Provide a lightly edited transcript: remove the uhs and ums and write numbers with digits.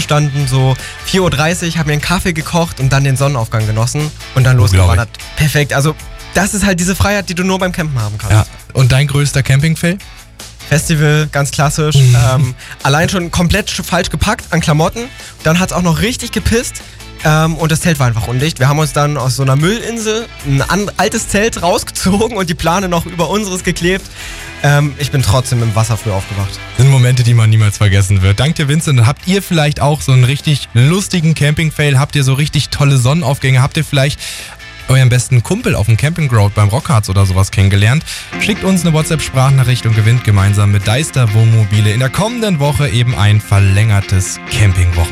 aufgestanden, so 4:30 Uhr, habe mir einen Kaffee gekocht und dann den Sonnenaufgang genossen und dann losgewandert. Perfekt, also das ist halt diese Freiheit, die du nur beim Campen haben kannst. Ja. Und dein größter Camping-Fail? Festival, ganz klassisch. Allein schon komplett falsch gepackt an Klamotten. Dann hat es auch noch richtig gepisst. Und das Zelt war einfach undicht. Wir haben uns dann aus so einer Müllinsel ein altes Zelt rausgezogen und die Plane noch über unseres geklebt. Ich bin trotzdem im Wasser früh aufgewacht. Das sind Momente, die man niemals vergessen wird. Dank dir, Vincent. Habt ihr vielleicht auch so einen richtig lustigen Camping-Fail? Habt ihr so richtig tolle Sonnenaufgänge? Habt ihr vielleicht euren besten Kumpel auf dem Campingground beim Rockharz oder sowas kennengelernt? Schickt uns eine WhatsApp-Sprachnachricht und gewinnt gemeinsam mit Deister Wohnmobile in der kommenden Woche eben ein verlängertes Campingwochenende.